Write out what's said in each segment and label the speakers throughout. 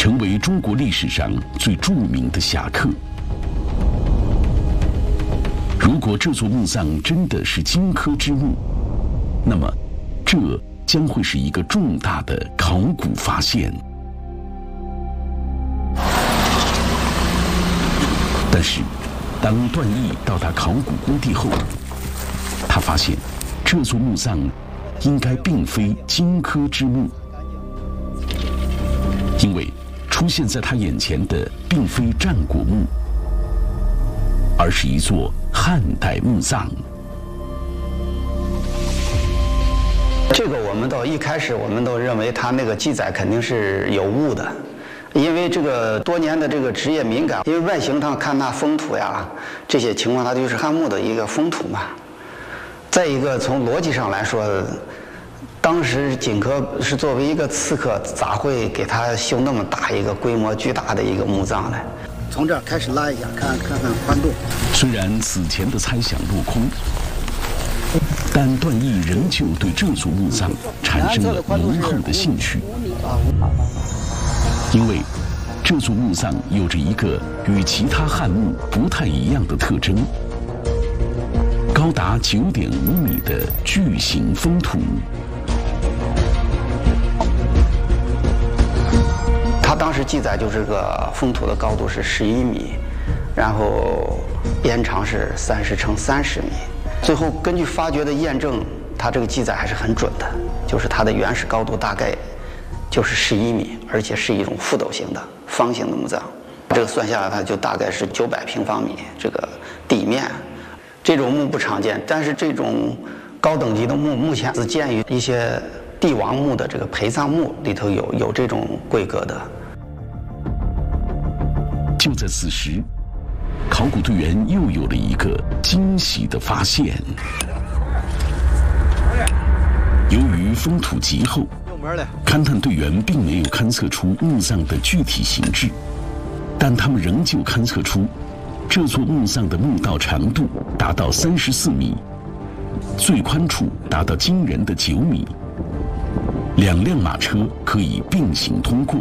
Speaker 1: 成为中国历史上最著名的侠客。如果这座墓葬真的是荆轲之墓，那么这将会是一个重大的考古发现。但是，当段毅到达考古工地后，他发现这座墓葬应该并非荆轲之墓，因为出现在他眼前的并非战国墓，而是一座汉代墓葬。
Speaker 2: 这个我们到一开始我们都认为他那个记载肯定是有误的，因为这个多年的这个职业敏感，因为外形上看那封土呀这些情况，它就是汉墓的一个封土嘛。再一个从逻辑上来说，当时荆轲是作为一个刺客，咋会给他修那么大一个规模巨大的一个墓葬呢？
Speaker 3: 从这儿开始拉一下，看看宽度。
Speaker 1: 虽然此前的猜想落空，但段毅仍旧对这座墓葬产生了浓厚的兴趣，因为这座墓葬有着一个与其他汉墓不太一样的特征。高达9.5米的巨型封土，
Speaker 2: 他当时记载就是个封土的高度是11米，然后延长是30乘30米。最后根据发掘的验证，他这个记载还是很准的，就是它的原始高度大概就是11米，而且是一种覆斗形的方形的墓葬。这个算下来，它就大概是900平方米这个地面。这种墓不常见，但是这种高等级的墓目前只见于一些帝王墓的这个陪葬墓里头有这种规格的。
Speaker 1: 就在此时，考古队员又有了一个惊喜的发现。由于封土极厚，勘探队员并没有勘测出墓葬的具体形制，但他们仍旧勘测出这座墓葬的墓道长度达到34米，最宽处达到惊人的9米，2辆马车可以并行通过。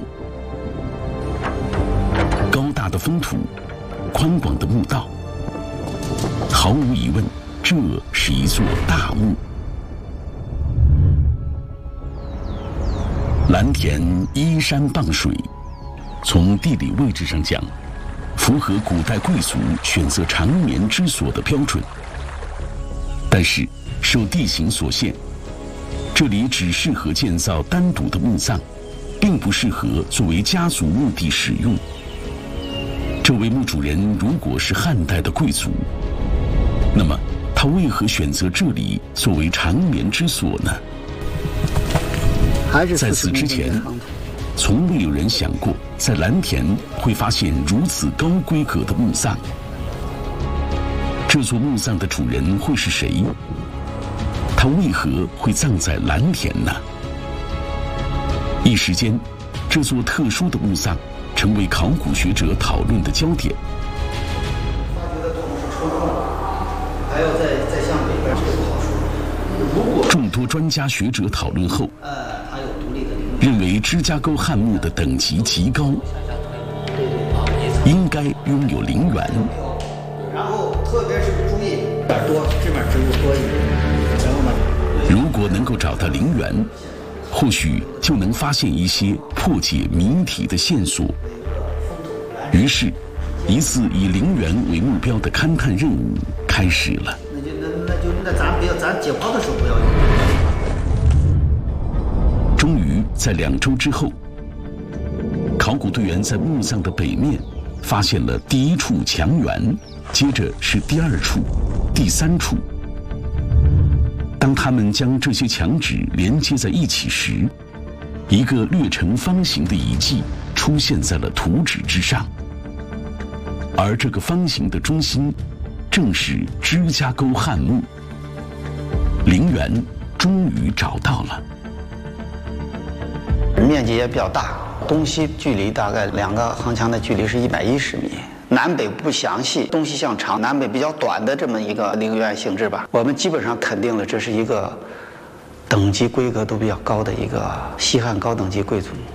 Speaker 1: 高大的封土，宽广的墓道，毫无疑问，这是一座大墓。蓝田依山傍水，从地理位置上讲，符合古代贵族选择长眠之所的标准。但是受地形所限，这里只适合建造单独的墓葬，并不适合作为家族墓地使用。这位墓主人如果是汉代的贵族，那么他为何选择这里作为长眠之所呢？在此之前，从未有人想过在蓝田会发现如此高规格的墓葬。这座墓葬的主人会是谁？他为何会葬在蓝田呢？一时间，这座特殊的墓葬成为考古学者讨论的焦点。
Speaker 3: 还要再向北边，这个不好说。
Speaker 1: 众多专家学者讨论后，认为芝加沟汉墓的等级极高，应该拥有陵园。
Speaker 3: 然后特别是注意多，这面植物多一点，然后呢，
Speaker 1: 如果能够找到陵园，或许就能发现一些破解谜题的线索。于是，一次以陵园为目标的勘探任务开始了。
Speaker 3: 那咱解剖的时候不要用。
Speaker 1: 终于在2周之后，考古队员在墓葬的北面发现了第1处墙垣，接着是第2处、第3处。当他们将这些墙纸连接在一起时，一个略呈方形的遗迹出现在了图纸之上，而这个方形的中心正是芝加沟汉墓。陵园终于找到了。
Speaker 2: 面积也比较大，东西距离大概2个夯墙的距离是110米，南北不详细，东西向长，南北比较短的这么一个陵园形制吧。我们基本上肯定了，这是一个等级规格都比较高的一个西汉高等级贵族墓。